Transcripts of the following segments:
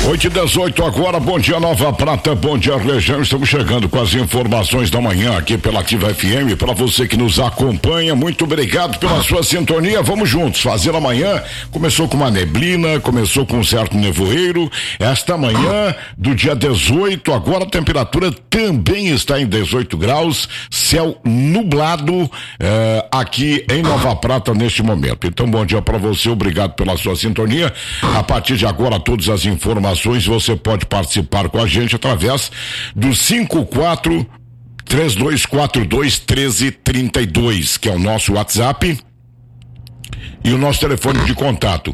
8h18 agora, bom dia Nova Prata, bom dia região, estamos chegando com as informações da manhã aqui pela Ativa FM, para você que nos acompanha, muito obrigado pela sua sintonia, vamos juntos, fazer amanhã, começou com uma neblina, começou com um certo nevoeiro, esta manhã do dia 18, agora a temperatura também está em 18 graus, céu nublado aqui em Nova Prata neste momento, então bom dia para você, obrigado pela sua sintonia, a partir de agora todas as informações você pode participar com a gente através do 54-3242-1332, que é o nosso WhatsApp. E o nosso telefone de contato,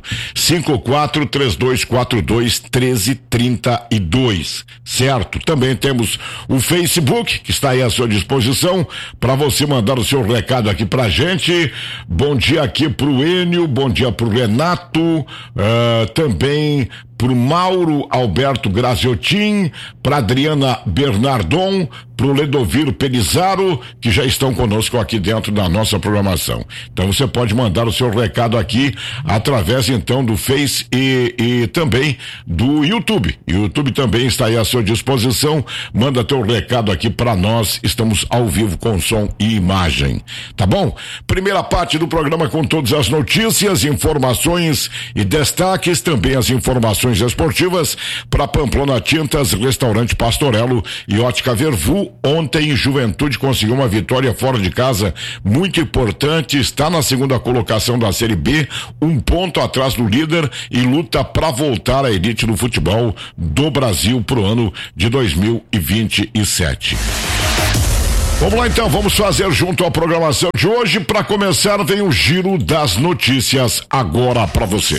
54-3242-1332, certo? Também temos o Facebook, que está aí à sua disposição, para você mandar o seu recado aqui pra gente. Bom dia aqui pro Enio, bom dia pro Renato, também pro Mauro Alberto Graziotin, pra Adriana Bernardon, pro Ledoviro Pelizaro, que já estão conosco aqui dentro da nossa programação. Então você pode mandar o seu recado aqui através então do Face e também do YouTube. O YouTube também está aí à sua disposição. Manda teu recado aqui para nós. Estamos ao vivo com som e imagem. Tá bom? Primeira parte do programa com todas as notícias, informações e destaques, também as informações esportivas para Pamplona Tintas, Restaurante Pastorello e Ótica Vervu. Ontem Juventude conseguiu uma vitória fora de casa muito importante, está na segunda colocação da Série B, 1 ponto atrás do líder e luta para voltar à elite do futebol do Brasil pro ano de 2027. Vamos lá então, vamos fazer junto à programação de hoje. Para começar, vem o giro das notícias agora para você.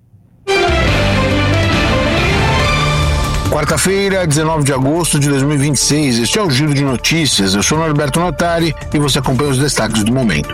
Quarta-feira, 19 de agosto de 2026, este é o Giro de Notícias. Eu sou Norberto Notari e você acompanha os destaques do momento.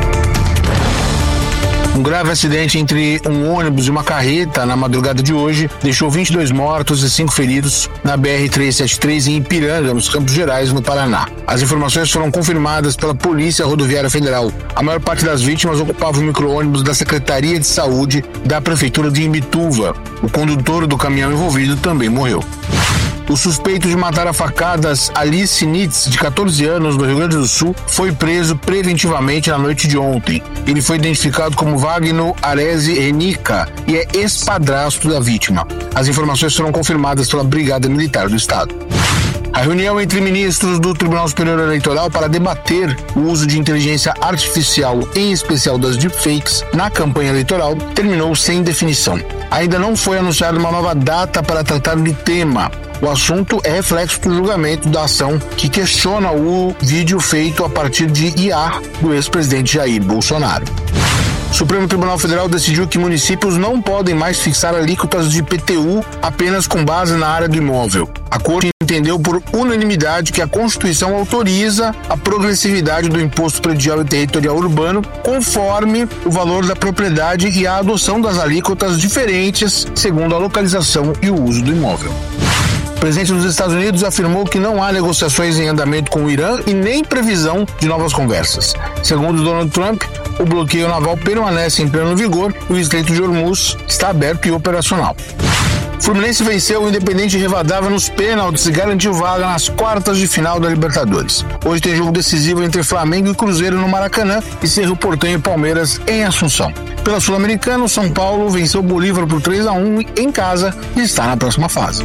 Um grave acidente entre um ônibus e uma carreta na madrugada de hoje deixou 22 mortos e 5 feridos na BR-373 em Ipiranga, nos Campos Gerais, no Paraná. As informações foram confirmadas pela Polícia Rodoviária Federal. A maior parte das vítimas ocupava o micro-ônibus da Secretaria de Saúde da Prefeitura de Imbituva. O condutor do caminhão envolvido também morreu. O suspeito de matar a facadas Alice Nitz, de 14 anos, no Rio Grande do Sul, foi preso preventivamente na noite de ontem. Ele foi identificado como Wagner Arese Renica e é ex-padrasto da vítima. As informações foram confirmadas pela Brigada Militar do Estado. A reunião entre ministros do Tribunal Superior Eleitoral para debater o uso de inteligência artificial, em especial das deepfakes, na campanha eleitoral, terminou sem definição. Ainda não foi anunciada uma nova data para tratar do tema. O assunto é reflexo do julgamento da ação que questiona o vídeo feito a partir de IA do ex-presidente Jair Bolsonaro. O Supremo Tribunal Federal decidiu que municípios não podem mais fixar alíquotas de IPTU apenas com base na área do imóvel. A Corte entendeu por unanimidade que a Constituição autoriza a progressividade do imposto predial e territorial urbano conforme o valor da propriedade e a adoção das alíquotas diferentes segundo a localização e o uso do imóvel. O presidente dos Estados Unidos afirmou que não há negociações em andamento com o Irã e nem previsão de novas conversas. Segundo Donald Trump, o bloqueio naval permanece em pleno vigor e o Estreito de Hormuz está aberto e operacional. O Fluminense venceu o Independente Rivadavia nos pênaltis e garantiu vaga nas quartas de final da Libertadores. Hoje tem jogo decisivo entre Flamengo e Cruzeiro no Maracanã e Cerro Porteño e Palmeiras em Assunção. Pela Sul-Americana, o São Paulo venceu o Bolívar por 3-1 em casa e está na próxima fase.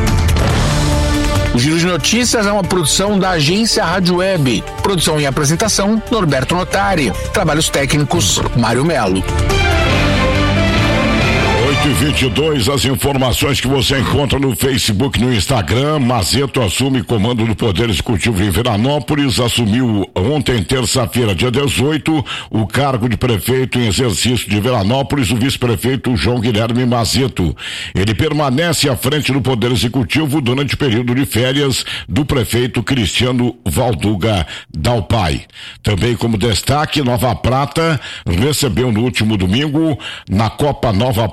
O Giro de Notícias é uma produção da agência Rádio Web. Produção e apresentação, Norberto Notari. Trabalhos técnicos, Mário Melo. 8h22, as informações que você encontra no Facebook e no Instagram. Mazeto assume comando do Poder Executivo em Veranópolis, assumiu ontem, terça-feira, dia 18, o cargo de prefeito em exercício de Veranópolis, o vice-prefeito João Guilherme Mazeto. Ele permanece à frente do Poder Executivo durante o período de férias do prefeito Cristiano Valduga Dalpai. Também como destaque, Nova Prata recebeu no último domingo, na Copa Nova Prata de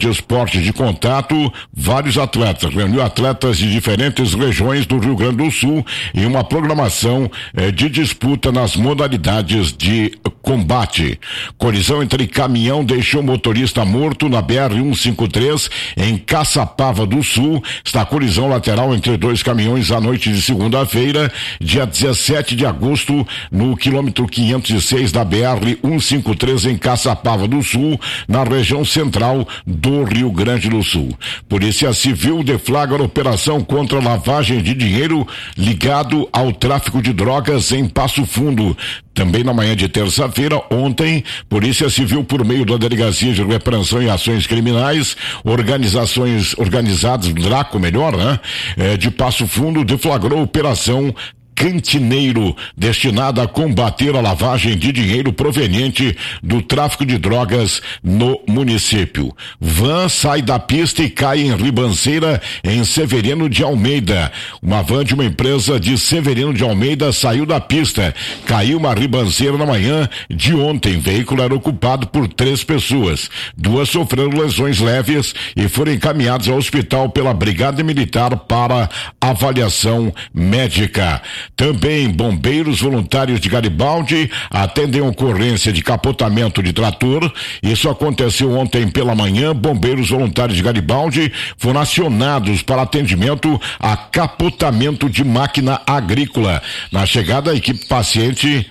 de esportes de contato, vários atletas, reuniu atletas de diferentes regiões do Rio Grande do Sul em uma programação de disputa nas modalidades de combate. Colisão entre caminhão deixou motorista morto na BR-153 em Caçapava do Sul. Está a colisão lateral entre dois caminhões à noite de segunda-feira, dia 17 de agosto, no quilômetro 506 da BR-153 em Caçapava do Sul, na região central do Rio Grande do Sul. Polícia Civil deflagra operação contra lavagem de dinheiro ligado ao tráfico de drogas em Passo Fundo. Também na manhã de terça-feira, ontem, Polícia Civil, por meio da Delegacia de Repreensão e Ações Criminais, organizadas, Draco melhor, né? De Passo Fundo, deflagrou operação Cantineiro, destinada a combater a lavagem de dinheiro proveniente do tráfico de drogas no município. Van sai da pista e cai em ribanceira em Severino de Almeida. Uma van de uma empresa de Severino de Almeida saiu da pista, caiu uma ribanceira na manhã de ontem. O veículo era ocupado por 3 pessoas. 2 sofreram lesões leves e foram encaminhados ao hospital pela Brigada Militar para avaliação médica. Também bombeiros voluntários de Garibaldi atendem ocorrência de capotamento de trator. Isso aconteceu ontem pela manhã. Bombeiros voluntários de Garibaldi foram acionados para atendimento a capotamento de máquina agrícola. Na chegada, a equipe paciente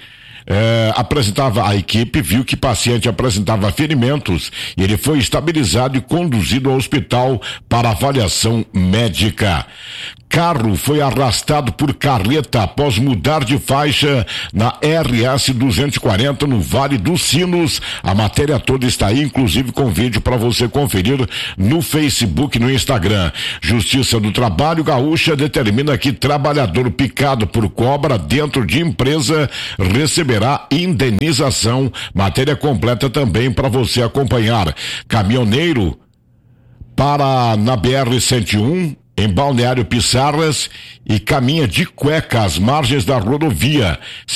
a equipe viu que o paciente apresentava ferimentos e ele foi estabilizado e conduzido ao hospital para avaliação médica. Carro foi arrastado por carreta após mudar de faixa na RS 240 no Vale dos Sinos. A matéria toda está aí, inclusive com vídeo para você conferir no Facebook e no Instagram. Justiça do Trabalho Gaúcha determina que trabalhador picado por cobra dentro de empresa receberá indenização. Matéria completa também para você acompanhar. Caminhoneiro para na BR-101 em Balneário Pissarras e caminha de cueca às margens da rodovia.